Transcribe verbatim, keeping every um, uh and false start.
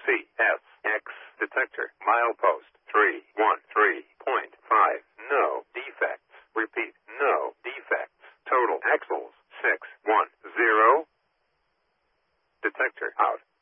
C S X detector. Milepost three one three point five. No defects. Repeat, no defects. Total axles six one zero. Detector out.